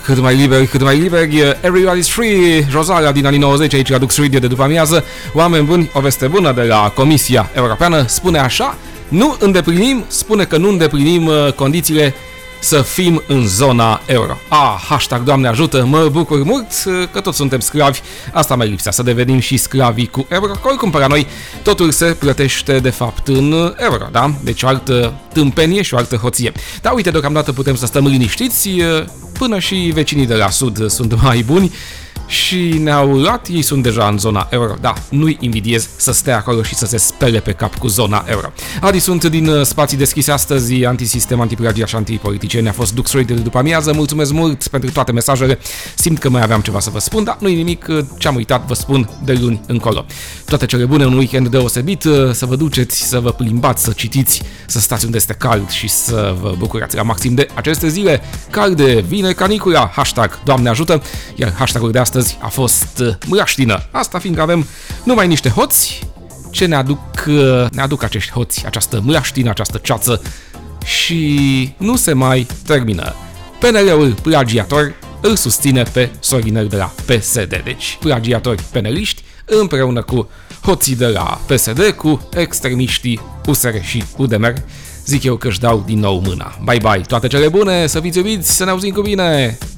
cât mai liberi, Everybody's Free, Josara din anii 90, aici la Dux Radio de după amiază. Oameni buni, o veste bună de la Comisia Europeană, spune așa, spune că nu îndeplinim condițiile să fim în zona euro. Hashtag Doamne ajută, mă bucur mult că toți suntem sclavi. Asta mai lipsea, să devenim și sclavii cu euro, că oricum pe la noi totul se plătește de fapt în euro, da? Deci o altă tâmpenie și o altă hoție. Dar uite, deocamdată putem să stăm liniștiți, până și vecinii de la sud sunt mai buni și ne-au luat, ei sunt deja în zona euro. Da, nu-i invidiez să stea acolo și să se spele pe cap cu zona euro. Adi sunt din spații deschise astăzi, antisistem, antiplagia și antipoliticieni. A fost Dux Radio de după amiază. Mulțumesc mult pentru toate mesajele. Simt că mai aveam ceva să vă spun, dar nu-i nimic, ce-am uitat vă spun de luni încolo. Toate cele bune, un weekend deosebit, să vă duceți, să vă plimbați, să citiți, să stați unde este cald și să vă bucurați la maxim de aceste zile calde. Vine canicula, hashtag Doamne ajută, iar hashtagul de astăzi a fost mlaștină. Asta fiindcă avem numai niște hoți ce ne aduc acești hoți, această mlaștină, această ceață și nu se mai termină. PNL-ul plagiator îl susține pe Sorinel de la PSD. Deci plagiatori peneliști împreună cu hoții de la PSD, cu extremiștii USR și UDMR. Zic eu că își dau din nou mâna. Bye bye, toate cele bune, să fiți iubiți, să ne auzim cu bine!